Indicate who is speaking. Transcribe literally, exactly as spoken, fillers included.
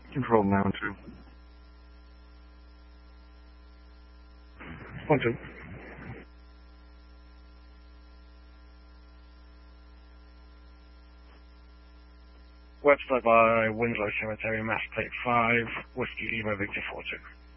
Speaker 1: Control now two. One two. Webster by Winslow Cemetery, Mass Plate five, Whiskey Lima Victor four two.